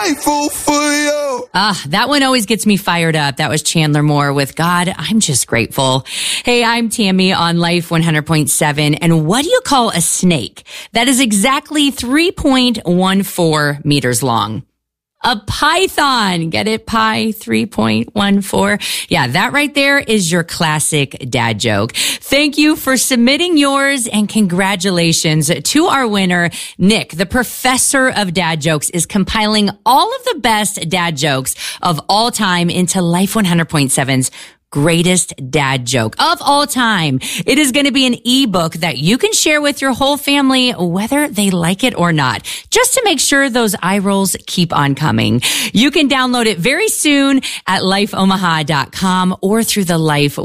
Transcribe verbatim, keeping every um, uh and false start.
grateful for you. Ah, that one always gets me fired up. That was Chandler Moore with God, I'm Just Grateful. Hey, I'm Tammy on Life one hundred point seven. And what do you call a snake that is exactly three point one four meters long? A python. Get it? Pi three point one four. Yeah, that right there is your classic dad joke. Thank you for submitting yours and congratulations to our winner. Nick, the professor of dad jokes, is compiling all of the best dad jokes of all time into Life one hundred point seven's greatest dad joke of all time. It is going to be an ebook that you can share with your whole family, whether they like it or not, just to make sure those eye rolls keep on coming. You can download it very soon at life omaha dot com or through the Life